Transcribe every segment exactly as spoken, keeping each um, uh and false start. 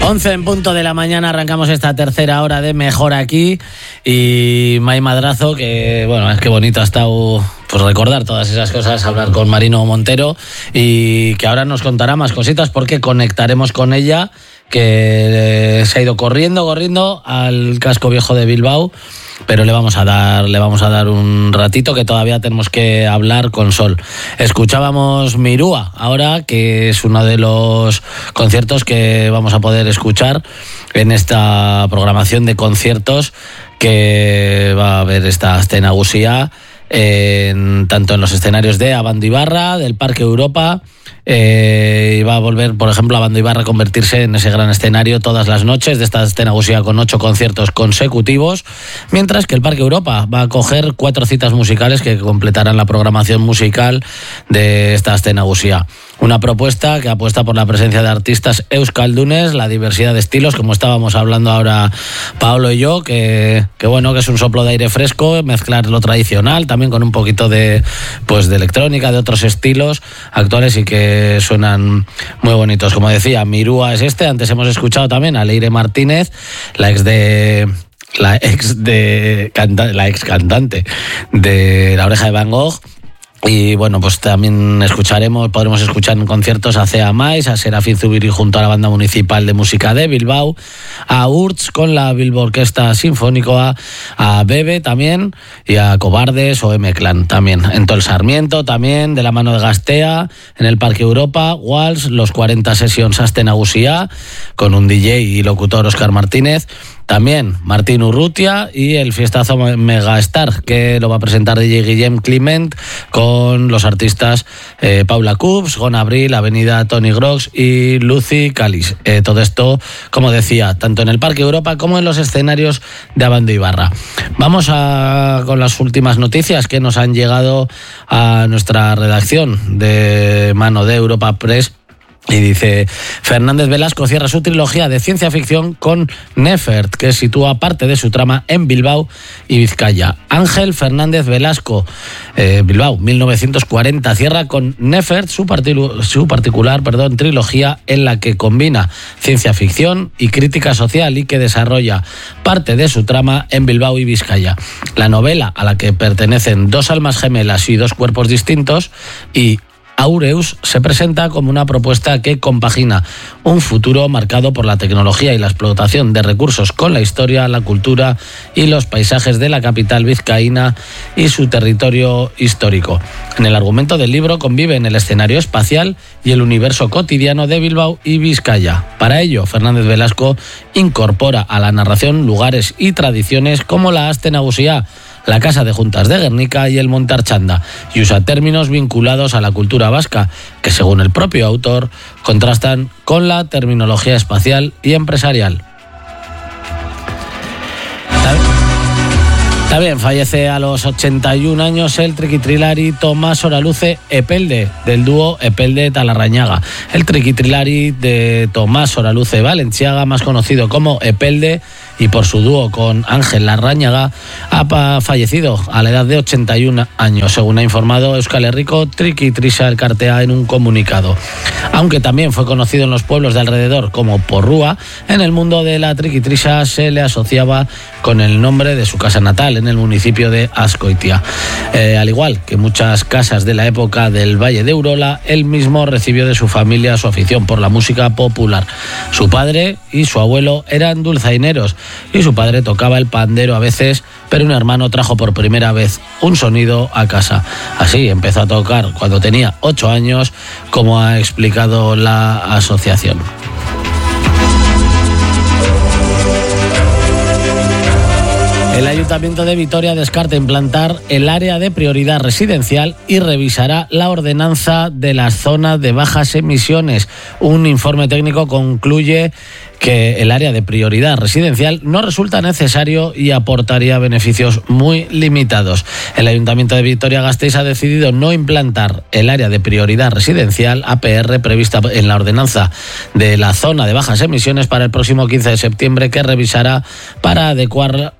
once en punto de la mañana, arrancamos esta tercera hora de Mejor Aquí. Y May Madrazo, que bueno, es que bonito ha estado pues recordar todas esas cosas, hablar con Marino Montero, y que ahora nos contará más cositas porque conectaremos con ella, que se ha ido corriendo, corriendo al casco viejo de Bilbao, pero le vamos a dar, le vamos a dar un ratito, que todavía tenemos que hablar con Sol. Escuchábamos Mirúa ahora, que es uno de los conciertos que vamos a poder escuchar en esta programación de conciertos que va a haber esta Aste Nagusia, en, tanto en los escenarios de Abandoibarra, del Parque Europa. Eh, y va a volver, por ejemplo, Abandoibarra a convertirse en ese gran escenario todas las noches de esta Aste Nagusia, con ocho conciertos consecutivos, mientras que el Parque Europa va a coger cuatro citas musicales que completarán la programación musical de esta Aste Nagusia. Una propuesta que apuesta por la presencia de artistas euskaldunes, la diversidad de estilos, como estábamos hablando ahora Paolo y yo, que, que bueno, que es un soplo de aire fresco, mezclar lo tradicional también con un poquito de, pues, de electrónica, de otros estilos actuales, y que suenan muy bonitos. Como decía, Mirúa es este. Antes hemos escuchado también a Leire Martínez, la ex de la ex de la ex cantante de La Oreja de Van Gogh. Y bueno, pues también escucharemos, podremos escuchar en conciertos a Cea Mais, a Serafín Zubiri junto a la Banda Municipal de Música de Bilbao, a Urts con la Bilbao Orquesta Sinfónica, a Bebe también, y a Cobardes o M-Clan también. En Tol Sarmiento también, de la mano de Gastea, en el Parque Europa, Walls, los cuarenta Sessions Aste Nagusia, con un D J y locutor Óscar Martínez. También Martín Urrutia y el fiestazo Megastar, que lo va a presentar D J Guillem Climent con los artistas eh, Paula Cubs, Gon Abril, Avenida Tony Grox y Lucy Calis. Eh, todo esto, como decía, tanto en el Parque Europa como en los escenarios de Abandoibarra. Vamos a, con las últimas noticias que nos han llegado a nuestra redacción de mano de Europa Press. Y dice: Fernández Velasco cierra su trilogía de ciencia ficción con Nefert, que sitúa parte de su trama en Bilbao y Vizcaya. Ángel Fernández Velasco, eh, Bilbao, mil novecientos cuarenta, cierra con Nefert su, particu- su particular perdón, trilogía en la que combina ciencia ficción y crítica social, y que desarrolla parte de su trama en Bilbao y Vizcaya. La novela, a la que pertenecen dos almas gemelas y dos cuerpos distintos, y Aureus, se presenta como una propuesta que compagina un futuro marcado por la tecnología y la explotación de recursos con la historia, la cultura y los paisajes de la capital vizcaína y su territorio histórico. En el argumento del libro conviven el escenario espacial y el universo cotidiano de Bilbao y Vizcaya. Para ello, Fernández Velasco incorpora a la narración lugares y tradiciones como la Aste Nagusia, la Casa de Juntas de Guernica y el Monte Archanda, y usa términos vinculados a la cultura vasca que, según el propio autor, contrastan con la terminología espacial y empresarial. También fallece a los ochenta y un años el triquitrilari Tomás Oraluce Epelde, del dúo Epelde Talarrañaga. El triquitrilari de Tomás Oraluce Valenciaga, más conocido como Epelde, y por su dúo con Ángel Larrañaga, ha fallecido a la edad de ochenta y un años, según ha informado Euskal Herriko Triquitrisa Elkartea en un comunicado. Aunque también fue conocido en los pueblos de alrededor como Porrúa, en el mundo de la triquitrisa se le asociaba con el nombre de su casa natal, en el municipio de Azkoitia. Eh, al igual que muchas casas de la época del Valle de Urola, él mismo recibió de su familia su afición por la música popular. Su padre y su abuelo eran dulzaineros, y su padre tocaba el pandero a veces, pero un hermano trajo por primera vez un sonido a casa. Así empezó a tocar cuando tenía ocho años, como ha explicado la asociación. El Ayuntamiento de Vitoria descarta implantar el área de prioridad residencial y revisará la ordenanza de las zonas de bajas emisiones. Un informe técnico concluye que el área de prioridad residencial no resulta necesario y aportaría beneficios muy limitados. El Ayuntamiento de Vitoria-Gasteiz ha decidido no implantar el área de prioridad residencial A P R prevista en la ordenanza de la zona de bajas emisiones para el próximo quince de septiembre, que revisará para adecuar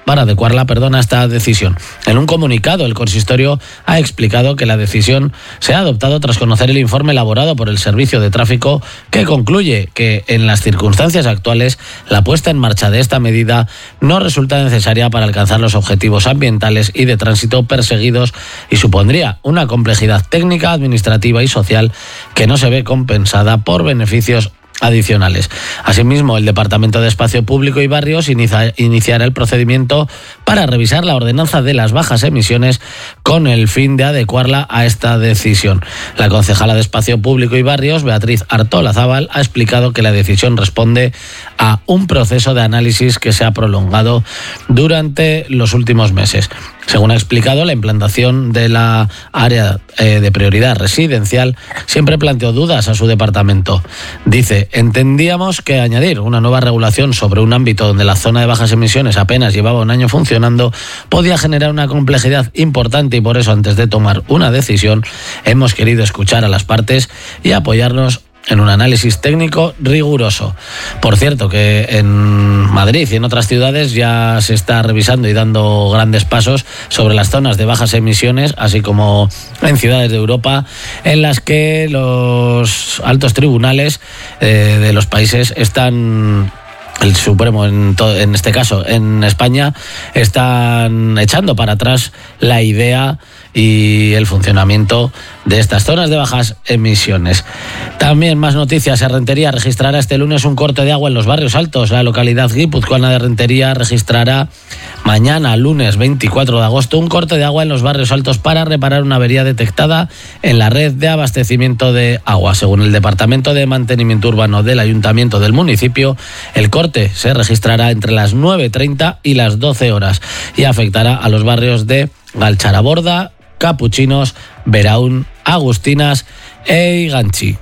para adecuarla, perdón, a esta decisión. En un comunicado, el consistorio ha explicado que la decisión se ha adoptado tras conocer el informe elaborado por el Servicio de Tráfico, que concluye que en las circunstancias actuales la puesta en marcha de esta medida no resulta necesaria para alcanzar los objetivos ambientales y de tránsito perseguidos y supondría una complejidad técnica, administrativa y social que no se ve compensada por beneficios adicionales. Asimismo, el Departamento de Espacio Público y Barrios inicia, iniciará el procedimiento para revisar la ordenanza de las bajas emisiones con el fin de adecuarla a esta decisión. La concejala de Espacio Público y Barrios, Beatriz Artolazábal, ha explicado que la decisión responde a un proceso de análisis que se ha prolongado durante los últimos meses. Según ha explicado, la implantación de la área eh, de prioridad residencial siempre planteó dudas a su departamento. Dice, entendíamos que añadir una nueva regulación sobre un ámbito donde la zona de bajas emisiones apenas llevaba un año funcionando podía generar una complejidad importante y por eso, antes de tomar una decisión, hemos querido escuchar a las partes y apoyarnos en un análisis técnico riguroso. Por cierto, que en Madrid y en otras ciudades ya se está revisando y dando grandes pasos sobre las zonas de bajas emisiones, así como en ciudades de Europa, en las que los altos tribunales eh, de los países están... El Supremo, en, todo, en este caso, en España, están echando para atrás la idea y el funcionamiento de estas zonas de bajas emisiones. También más noticias. Rentería registrará este lunes un corte de agua en los barrios altos. La localidad guipuzcoana de Rentería registrará mañana, lunes veinticuatro de agosto, un corte de agua en los barrios altos para reparar una avería detectada en la red de abastecimiento de agua. Según el Departamento de Mantenimiento Urbano del Ayuntamiento del municipio, el corte se registrará entre las nueve treinta y las doce horas y afectará a los barrios de Galcharaborda, Capuchinos, Beraún, Agustinas e Iganchi.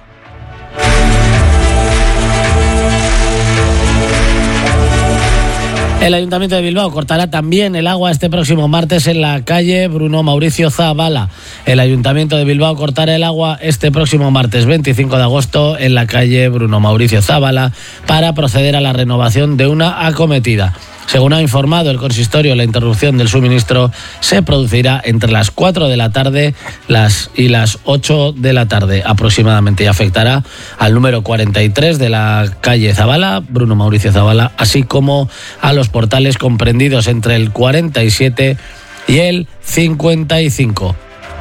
El Ayuntamiento de Bilbao cortará también el agua este próximo martes en la calle Bruno Mauricio Zavala. El Ayuntamiento de Bilbao cortará el agua este próximo martes veinticinco de agosto en la calle Bruno Mauricio Zavala para proceder a la renovación de una acometida. Según ha informado el consistorio, la interrupción del suministro se producirá entre las cuatro de la tarde las y las ocho de la tarde aproximadamente y afectará al número cuarenta y tres de la calle Zavala, Bruno Mauricio Zavala, así como a los portales comprendidos entre el cuarenta y siete y el cincuenta y cinco.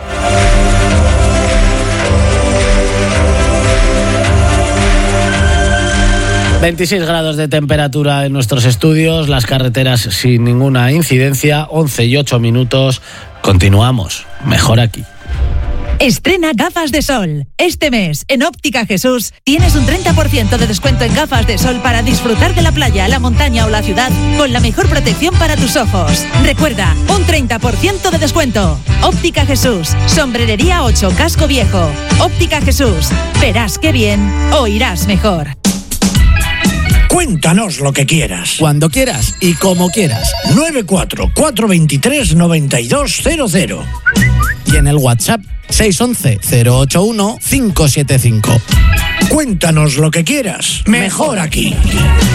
veintiséis grados de temperatura en nuestros estudios, las carreteras sin ninguna incidencia, once y ocho minutos. Continuamos, mejor aquí. Estrena gafas de sol. Este mes, en Óptica Jesús, tienes un treinta por ciento de descuento en gafas de sol para disfrutar de la playa, la montaña o la ciudad con la mejor protección para tus ojos. Recuerda, un treinta por ciento de descuento. Óptica Jesús, Sombrerería ocho, Casco Viejo. Óptica Jesús, verás qué bien, oirás mejor. Cuéntanos lo que quieras. Cuando quieras y como quieras. nueve cuatro cuatro dos tres nueve dos cero cero. Y en el WhatsApp seis once cero ocho uno cinco siete cinco. Cuéntanos lo que quieras. Mejor aquí.